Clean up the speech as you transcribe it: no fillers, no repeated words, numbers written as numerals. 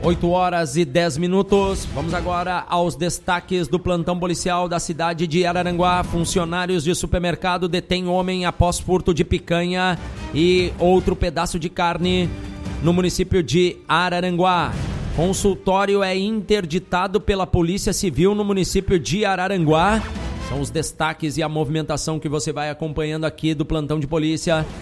8 horas e 10 minutos. Vamos agora aos destaques do plantão policial da cidade de Araranguá. Funcionários de supermercado detêm homem após furto de picanha e outro pedaço de carne no município de Araranguá. Consultório é interditado pela Polícia Civil no município de Araranguá. São os destaques e a movimentação que você vai acompanhando aqui do plantão de polícia